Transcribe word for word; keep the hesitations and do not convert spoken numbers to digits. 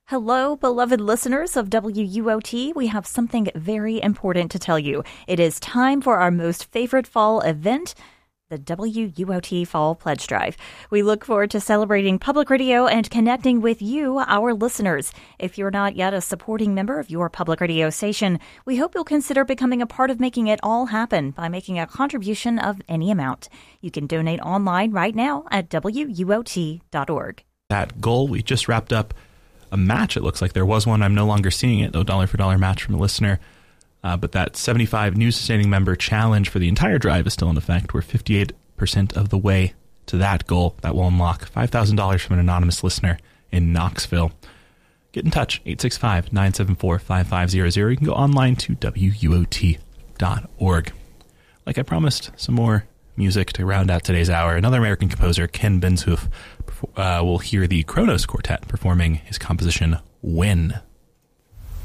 Hello, beloved listeners of W U O T. We have something very important to tell you. It is time for our most favorite fall event, the W U O T Fall Pledge Drive. We look forward to celebrating public radio and connecting with you, our listeners. If you're not yet a supporting member of your public radio station, we hope you'll consider becoming a part of making it all happen by making a contribution of any amount. You can donate online right now at W U O T dot org. That goal, we just wrapped up a match. It looks like there was one. I'm no longer seeing it, though, dollar for dollar match from a listener. Uh, but that seventy-five new sustaining member challenge for the entire drive is still in effect. We're fifty-eight percent of the way to that goal. That will unlock five thousand dollars from an anonymous listener in Knoxville. Get in touch, eight six five, nine seven four, five five zero zero. You can go online to W U O T dot org. Like I promised, some more music to round out today's hour. Another American composer, Ken Benshoff, uh, will hear the Kronos Quartet performing his composition, When.